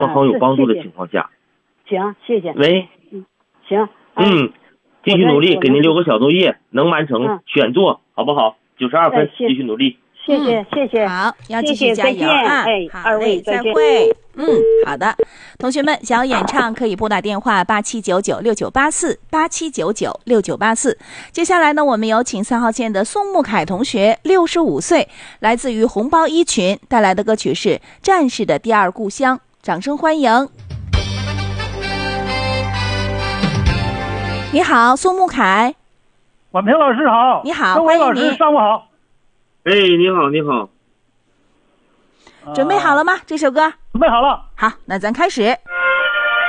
很有帮助的情况下。 行，谢谢。 喂， 行。 继续努力，给您留个小作业，能完成选做，好不好？92分，继续努力。 谢谢。 好，要继续加油啊！ 好， 二位再会。好的，同学们想要演唱可以拨打电话8799698487996984。接下来呢，我们有请3号线的宋木凯同学，65岁，来自于红包一群，带来的歌曲是《战士的第二故乡》，掌声欢迎。你好，宋木凯。 婉平老师好。 你好， 各位老师上午好。 你好。 准备好了吗？这首歌准备好了。 好，那咱开始。